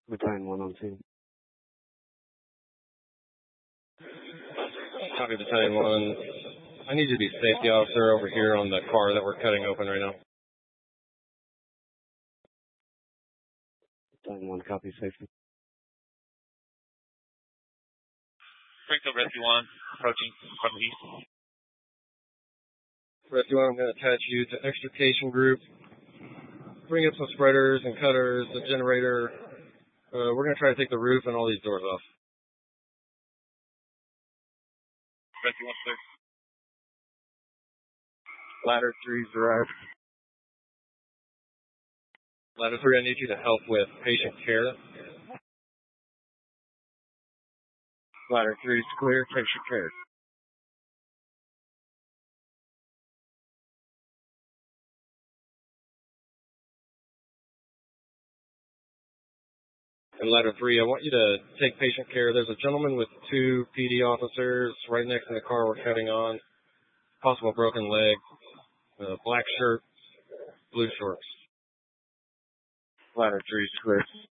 Battalion 1 on scene. Copy, Battalion 1. I need you to be safety officer over here on the car that we're cutting open right now. Battalion 1, copy, safety. Springfield Rescue 1, approaching from the east. Rescue 1, I'm going to attach you to extrication group. Bring up some spreaders and cutters, the generator. We're going to try to take the roof and all these doors off. Rescue 1, clear. Ladder 3's arrived. Ladder 3, I need you to help with patient care. Ladder 3's clear, patient care. And Ladder 3, I want you to take patient care. There's a gentleman with 2 PD officers right next to the car we're cutting on. Possible broken leg. Black shirt, blue shorts. Ladder 3's clear.